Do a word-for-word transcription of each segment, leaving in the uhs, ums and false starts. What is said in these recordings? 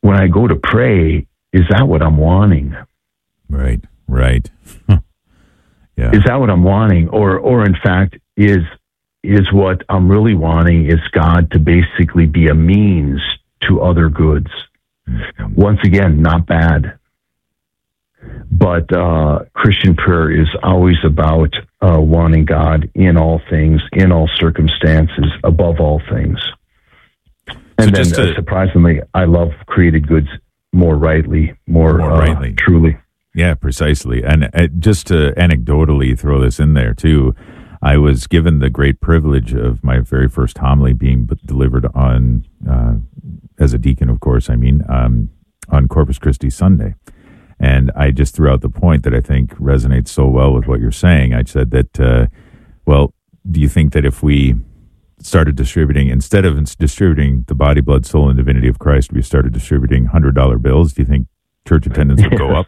when I go to pray, is that what I'm wanting? Right, right. Yeah. Is that what I'm wanting? Or, or in fact, is is what I'm really wanting is God to basically be a means to other goods. Mm-hmm. Once again, not bad. But uh, Christian prayer is always about uh, wanting God in all things, in all circumstances, above all things. And so then, to, uh, surprisingly, I love created goods more rightly, more, more uh, rightly. truly. Yeah, precisely. And uh, just to anecdotally throw this in there, too, I was given the great privilege of my very first homily being delivered on, uh, as a deacon, of course, I mean, um, on Corpus Christi Sunday. And I just threw out the point that I think resonates so well with what you're saying. I said that, uh, well, do you think that if we started distributing, instead of distributing the body, blood, soul, and divinity of Christ, we started distributing one hundred dollar bills, do you think church attendance would go up?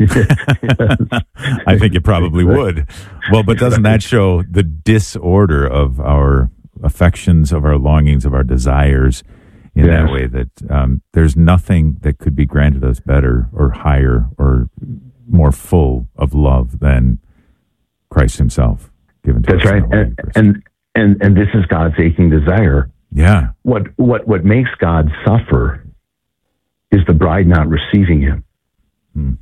I think it probably would. Well, but doesn't that show the disorder of our affections, of our longings, of our desires in yes. that way, that um, there's nothing that could be granted us better or higher or more full of love than Christ himself given to That's us. That's right. And, and and and this is God's aching desire. Yeah. What what what makes God suffer is the bride not receiving him. Hmm.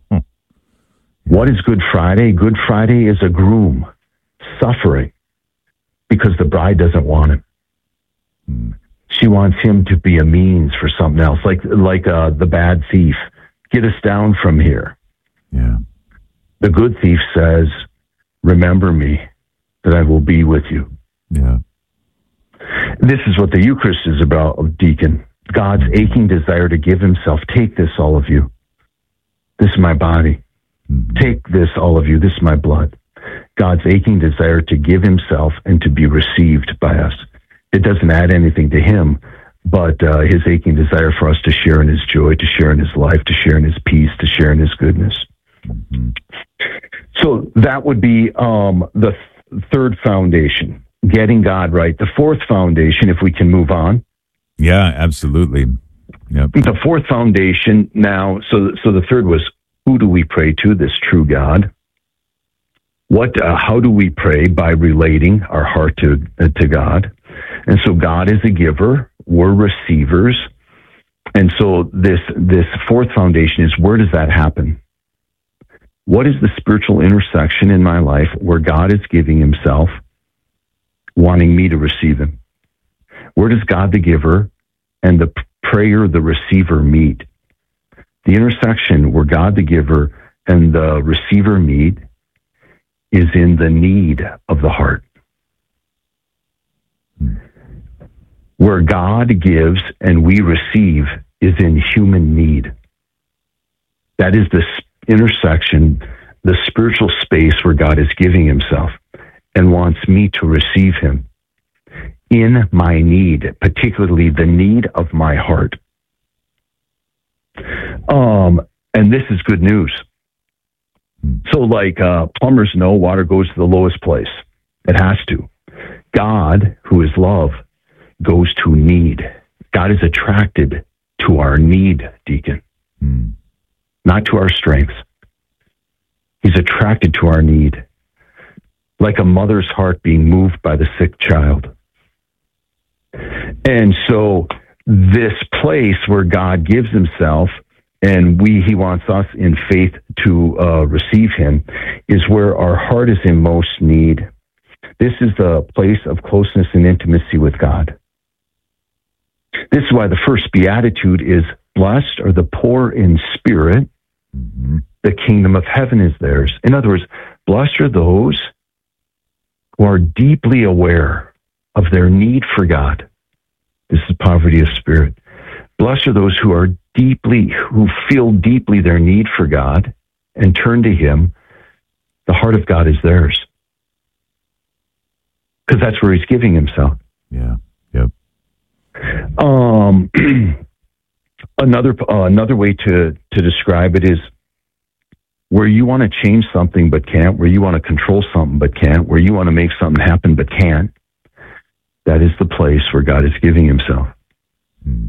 What is Good Friday? Good Friday is a groom suffering because the bride doesn't want him. Hmm. She wants him to be a means for something else, like like uh, the bad thief. Get us down from here. Yeah. The good thief says, remember me, that I will be with you. Yeah. This is what the Eucharist is about, deacon. God's aching desire to give himself. Take this, all of you. This is my body. Mm-hmm. Take this, all of you. This is my blood. God's aching desire to give himself and to be received by us. It doesn't add anything to him, but uh, his aching desire for us to share in his joy, to share in his life, to share in his peace, to share in his goodness. Mm-hmm. So that would be um, the th- third foundation, getting God right. The fourth foundation, if we can move on. Yeah, absolutely. Yep. The fourth foundation now, so so the third was, who do we pray to, this true God? What? Uh, how do we pray? By relating our heart to uh, to God. And so God is a giver, we're receivers. And so this this fourth foundation is, where does that happen? What is the spiritual intersection in my life where God is giving himself, wanting me to receive him? Where does God the giver and the prayer the receiver meet? The intersection where God the giver and the receiver meet is in the need of the heart. Where God gives and we receive is in human need. That is the intersection, the spiritual space where God is giving himself and wants me to receive him in my need, particularly the need of my heart. Um, and this is good news. So like uh, plumbers know water goes to the lowest place. It has to. God, who is love, goes to need. God is attracted to our need, deacon, mm. not to our strengths. He's attracted to our need, like a mother's heart being moved by the sick child. And so this place where God gives himself and we, he wants us in faith to uh, receive him, is where our heart is in most need. This is the place of closeness and intimacy with God. This is why the first beatitude is, blessed are the poor in spirit, mm-hmm. the kingdom of heaven is theirs. In other words, blessed are those who are deeply aware of their need for God. This is poverty of spirit. Blessed are those who are deeply, who feel deeply their need for God and turn to him. The heart of God is theirs. Because that's where he's giving himself. Yeah. Yep. Um, another uh, another way to, to describe it is where you want to change something but can't, where you want to control something but can't, where you want to make something happen but can't. That is the place where God is giving himself. Mm.